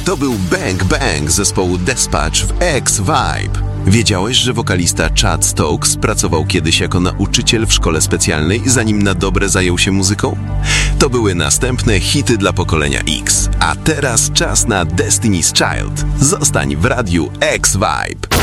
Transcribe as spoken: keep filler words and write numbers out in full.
To był Bang Bang zespołu Despatch w X-Vibe. Wiedziałeś, że wokalista Chad Stokes pracował kiedyś jako nauczyciel w szkole specjalnej, zanim na dobre zajął się muzyką? To były następne hity dla pokolenia X. A teraz czas na Destiny's Child. Zostań w radiu X-Vibe.